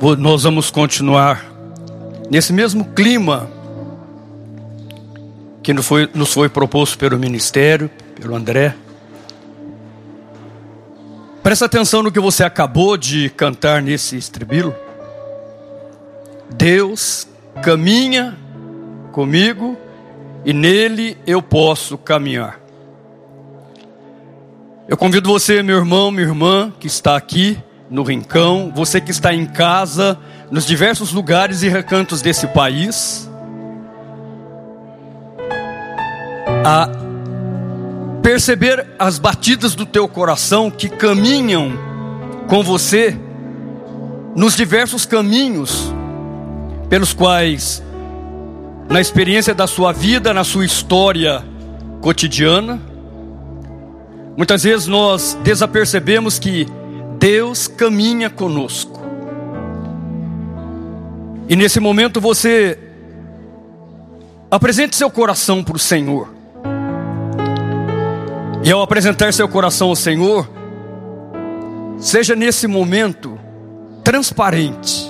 Nós vamos continuar nesse mesmo clima que nos foi proposto pelo ministério, pelo André. Presta atenção no que você acabou de cantar nesse estribilho. Deus caminha comigo e nele eu posso caminhar. Eu convido você, meu irmão, minha irmã, que está aqui no rincão, você que está em casa, nos diversos lugares e recantos desse país, a perceber as batidas do teu coração que caminham com você nos diversos caminhos pelos quais, na experiência da sua vida, na sua história cotidiana, muitas vezes nós desapercebemos que Deus caminha conosco. E nesse momento você apresente seu coração para o Senhor. E ao apresentar seu coração ao Senhor, seja nesse momento transparente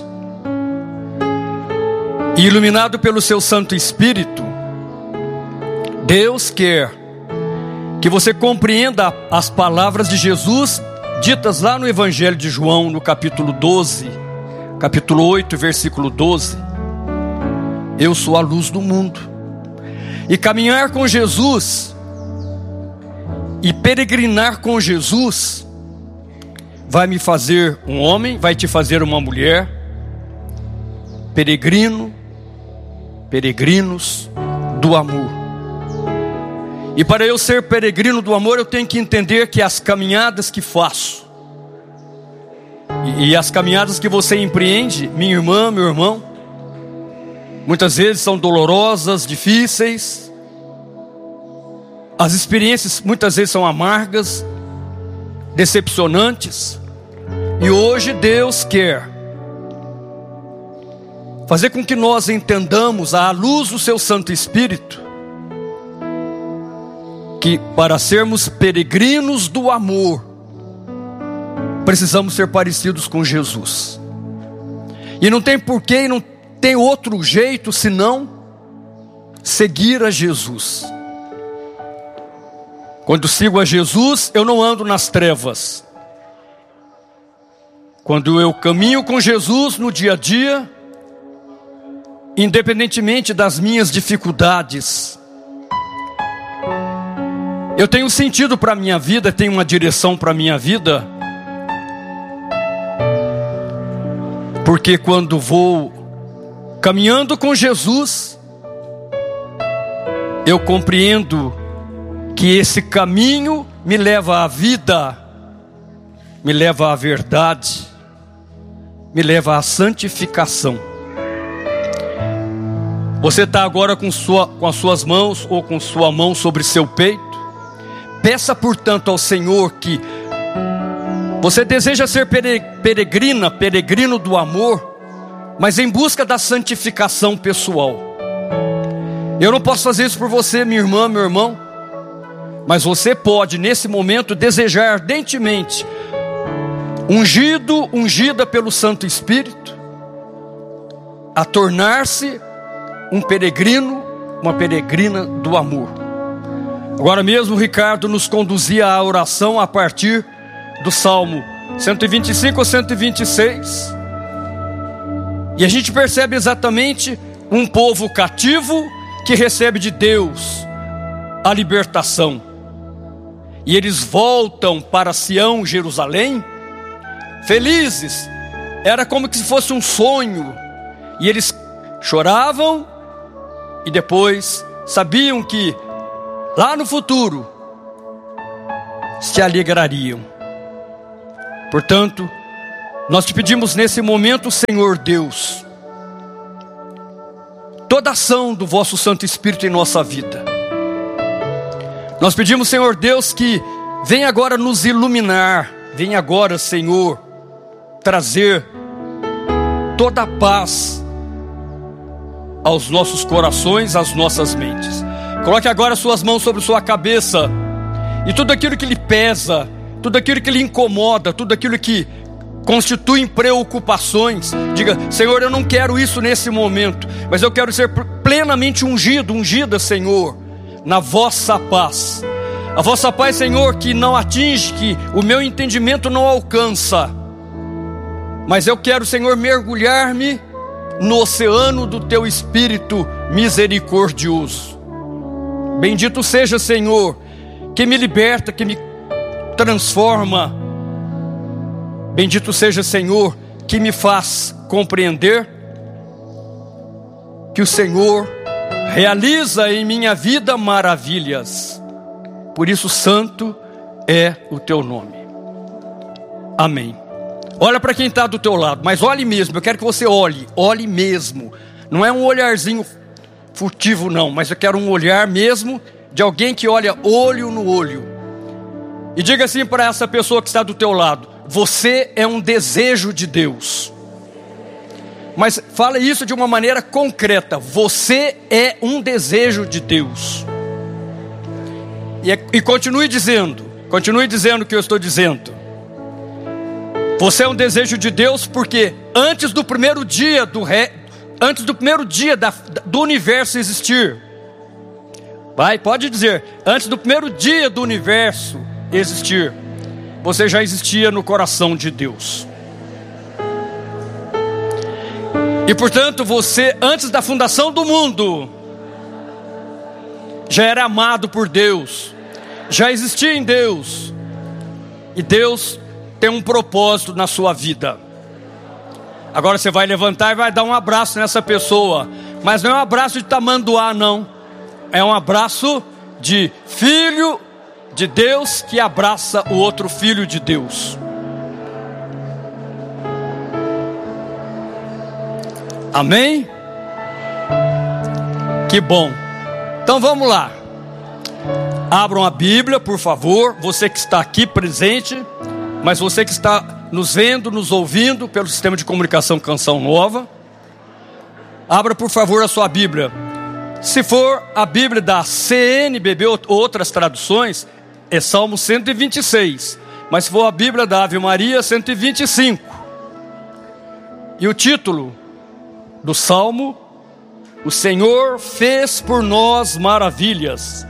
e iluminado pelo seu Santo Espírito. Deus quer que você compreenda as palavras de Jesus ditas lá no Evangelho de João, no capítulo 12, capítulo 8, versículo 12. Eu sou a luz do mundo. E caminhar com Jesus e peregrinar com Jesus vai me fazer um homem, vai te fazer uma mulher, peregrinos do amor. E para eu ser peregrino do amor, eu tenho que entender que as caminhadas que faço e as caminhadas que você empreende, minha irmã, meu irmão, muitas vezes são dolorosas, difíceis. As experiências muitas vezes são amargas, decepcionantes. E hoje Deus quer fazer com que nós entendamos, à luz do seu Santo Espírito, que para sermos peregrinos do amor, precisamos ser parecidos com Jesus. E não tem porquê, não tem outro jeito senão seguir a Jesus. Quando sigo a Jesus, eu não ando nas trevas. Quando eu caminho com Jesus no dia a dia, independentemente das minhas dificuldades, eu tenho sentido para a minha vida, tenho uma direção para a minha vida. Porque quando vou caminhando com Jesus, eu compreendo que esse caminho me leva à vida, me leva à verdade, me leva à santificação. Você está agora com as suas mãos ou com sua mão sobre seu peito. Peça, portanto, ao Senhor que você deseja ser peregrino do amor, mas em busca da santificação pessoal. Eu não posso fazer isso por você, minha irmã, meu irmão, mas você pode, nesse momento, desejar ardentemente, ungida pelo Santo Espírito, a tornar-se um peregrino, uma peregrina do amor. Agora mesmo o Ricardo nos conduzia à oração a partir do Salmo 125 ou 126. E a gente percebe exatamente um povo cativo que recebe de Deus a libertação. E eles voltam para Sião, Jerusalém, felizes. Era como se fosse um sonho. E eles choravam e depois sabiam que lá no futuro se alegrariam. Portanto, nós te pedimos nesse momento, Senhor Deus, toda ação do vosso Santo Espírito em nossa vida. Nós pedimos, Senhor Deus, que venha agora nos iluminar, venha agora, Senhor, trazer toda a paz aos nossos corações, às nossas mentes. Coloque agora suas mãos sobre sua cabeça, e tudo aquilo que lhe pesa, tudo aquilo que lhe incomoda, tudo aquilo que constituem preocupações. Diga: Senhor, eu não quero isso nesse momento, mas eu quero ser plenamente ungido, ungida, Senhor, na vossa paz. A vossa paz, Senhor, que não atinge, que o meu entendimento não alcança. Mas eu quero, Senhor, mergulhar-me no oceano do Teu Espírito misericordioso. Bendito seja, Senhor, que me liberta, que me transforma. Bendito seja, Senhor, que me faz compreender que o Senhor realiza em minha vida maravilhas. Por isso, santo é o Teu nome. Amém. Olha para quem está do teu lado, mas olhe mesmo. Eu quero que você olhe mesmo. Não é um olharzinho furtivo não, mas eu quero um olhar mesmo de alguém que olha olho no olho. E diga assim para essa pessoa que está do teu lado: você é um desejo de Deus. Mas fala isso de uma maneira concreta: você é um desejo de Deus. E continue dizendo o que eu estou dizendo. Você é um desejo de Deus porque antes do primeiro dia do universo existir, pode dizer, antes do primeiro dia do universo existir, você já existia no coração de Deus. E portanto você, antes da fundação do mundo, já era amado por Deus, já existia em Deus. E Deus tem um propósito na sua vida. Agora você vai levantar e vai dar um abraço nessa pessoa. Mas não é um abraço de tamanduá, não. É um abraço de filho de Deus que abraça o outro filho de Deus. Amém? Que bom. Então vamos lá. Abram a Bíblia, por favor. Você que está aqui presente, mas você que está nos vendo, nos ouvindo pelo sistema de comunicação Canção Nova, abra por favor a sua Bíblia. Se for a Bíblia da CNBB ou outras traduções, é Salmo 126. Mas se for a Bíblia da Ave Maria, 125. E o título do Salmo: o Senhor fez por nós maravilhas.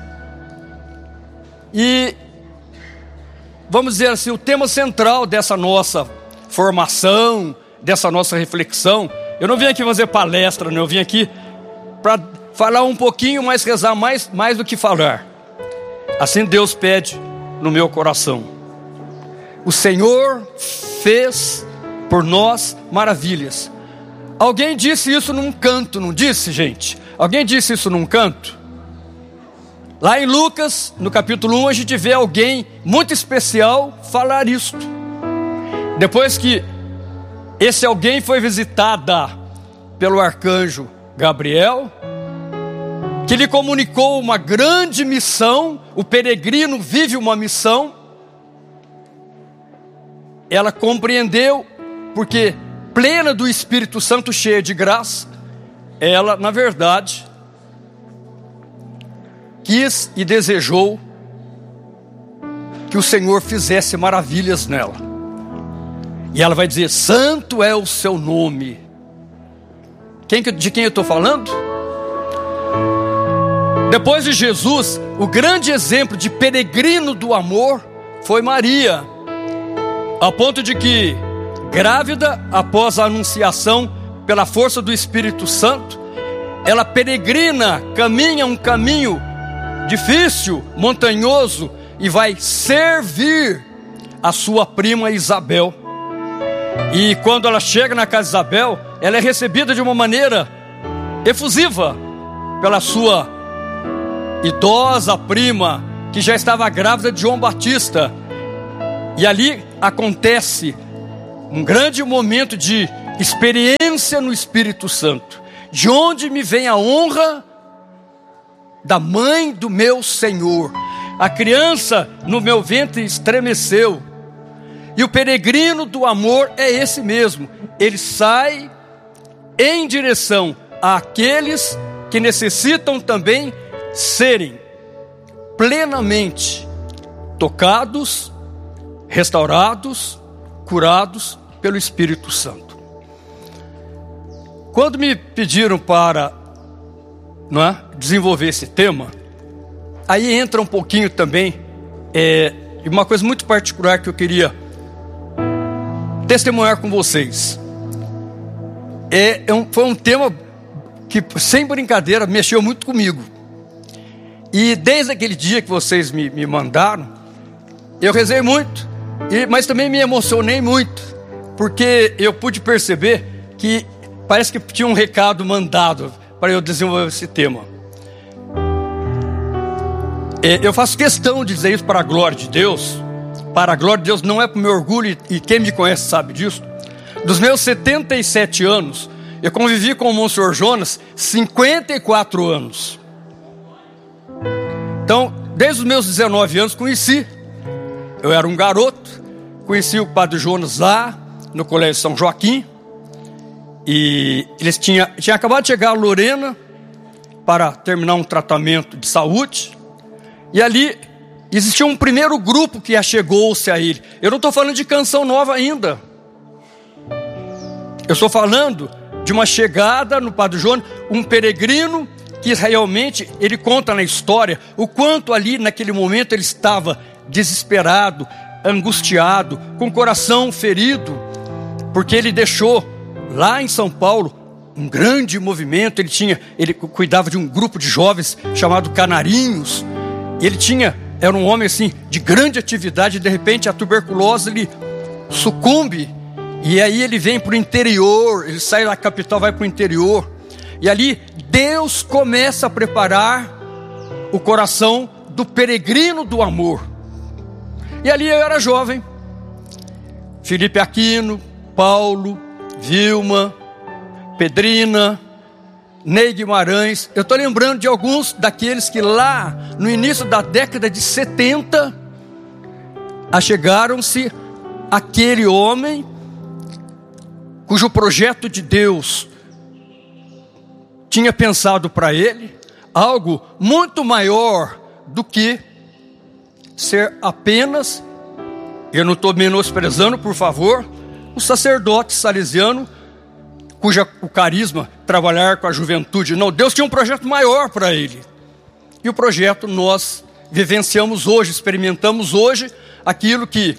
E vamos dizer assim, o tema central dessa nossa formação, dessa nossa reflexão, eu não vim aqui fazer palestra, não, eu vim aqui para falar um pouquinho, mas rezar mais do que falar. Assim Deus pede no meu coração. O Senhor fez por nós maravilhas. Alguém disse isso num canto, não disse, gente? Alguém disse isso num canto? Lá em Lucas, no capítulo 1, a gente vê alguém muito especial falar isto. Depois que esse alguém foi visitada pelo arcanjo Gabriel, que lhe comunicou uma grande missão, o peregrino vive uma missão, ela compreendeu, porque plena do Espírito Santo, cheia de graça, ela, na verdade, quis e desejou que o Senhor fizesse maravilhas nela. E ela vai dizer: santo é o seu nome. De quem eu estou falando? Depois de Jesus, o grande exemplo de peregrino do amor foi Maria, ao ponto de que, grávida, após a anunciação pela força do Espírito Santo, ela peregrina, caminha um caminho difícil, montanhoso, e vai servir a sua prima Isabel. E quando ela chega na casa de Isabel, ela é recebida de uma maneira efusiva pela sua idosa prima, que já estava grávida de João Batista. E ali acontece um grande momento de experiência no Espírito Santo. De onde me vem a honra? Da mãe do meu Senhor. A criança no meu ventre estremeceu. E o peregrino do amor é esse mesmo. Ele sai em direção àqueles que necessitam também serem plenamente tocados, restaurados, curados pelo Espírito Santo. Quando me pediram para desenvolver esse tema, aí entra um pouquinho também uma coisa muito particular que eu queria testemunhar com vocês. Foi um tema que, sem brincadeira, mexeu muito comigo. E desde aquele dia que vocês me mandaram, eu rezei muito, mas também me emocionei muito, porque eu pude perceber que parece que tinha um recado mandado para eu desenvolver esse tema. Eu faço questão de dizer isso para a glória de Deus. Para a glória de Deus, não é para o meu orgulho, e quem me conhece sabe disso. Dos meus 77 anos, eu convivi com o Monsenhor Jonas 54 anos. Então, desde os meus 19 anos, conheci. Eu era um garoto, conheci o Padre Jonas lá no Colégio São Joaquim. E eles tinham acabado de chegar a Lorena para terminar um tratamento de saúde. E ali existia um primeiro grupo que achegou-se a ele. Eu não estou falando de canção nova ainda. Eu estou falando de uma chegada no Padre Jonas, um peregrino que realmente, ele conta na história o quanto ali naquele momento ele estava desesperado, angustiado, com o coração ferido, porque ele deixou lá em São Paulo um grande movimento. Ele cuidava de um grupo de jovens chamado Canarinhos. Era um homem assim de grande atividade. De repente a tuberculose lhe sucumbe, e aí ele vem para o interior, ele sai da capital, vai para o interior, e ali Deus começa a preparar o coração do peregrino do amor. E ali eu era jovem, Felipe Aquino, Paulo, Vilma, Pedrina, Ney Guimarães. Eu estou lembrando de alguns daqueles que lá no início da década de 70 achegaram-se aquele homem cujo projeto de Deus tinha pensado para ele algo muito maior do que ser apenas, eu não estou menosprezando, por favor, um sacerdote salesiano o carisma trabalhar com a juventude. Não, Deus tinha um projeto maior para ele. E o projeto nós vivenciamos hoje, experimentamos hoje aquilo que,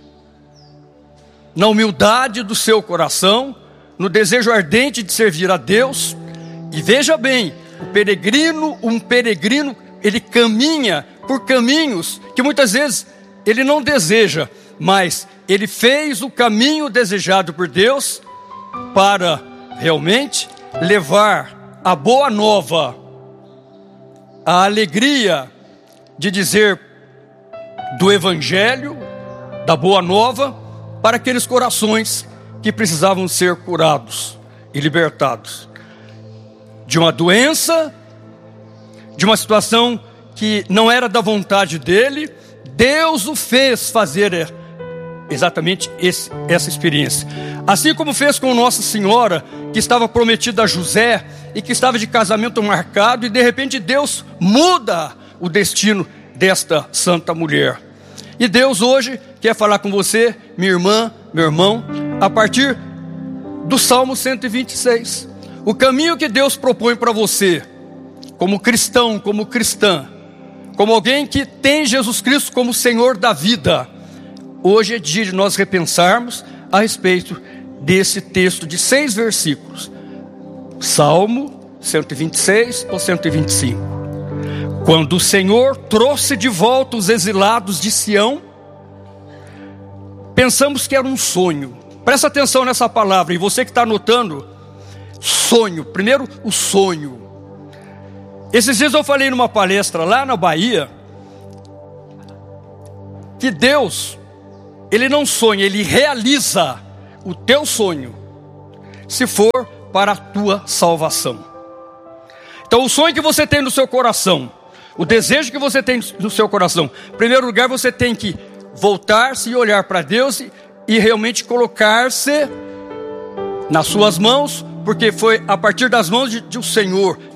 na humildade do seu coração, no desejo ardente de servir a Deus. E veja bem, um peregrino, ele caminha por caminhos que muitas vezes ele não deseja, mas ele fez o caminho desejado por Deus para realmente levar a boa nova, a alegria de dizer do Evangelho, da boa nova, para aqueles corações que precisavam ser curados e libertados de uma doença, de uma situação que não era da vontade dele. Deus o fez fazer exatamente essa experiência, assim como fez com Nossa Senhora, que estava prometida a José e que estava de casamento marcado, e de repente Deus muda o destino desta santa mulher. E Deus hoje quer falar com você, minha irmã, meu irmão, a partir do Salmo 126. O caminho que Deus propõe para você, como cristão, como cristã, como alguém que tem Jesus Cristo como Senhor da vida. Hoje é dia de nós repensarmos a respeito desse texto de 6 versículos. Salmo 126 ou 125. Quando o Senhor trouxe de volta os exilados de Sião, pensamos que era um sonho. Presta atenção nessa palavra, e você que está anotando, sonho. Primeiro, o sonho. Esses dias eu falei numa palestra lá na Bahia, que Deus, Ele não sonha, Ele realiza o teu sonho, se for para a tua salvação. Então o sonho que você tem no seu coração, o desejo que você tem no seu coração, em primeiro lugar você tem que voltar-se e olhar para Deus e realmente colocar-se nas suas mãos, porque foi a partir das mãos de um Senhor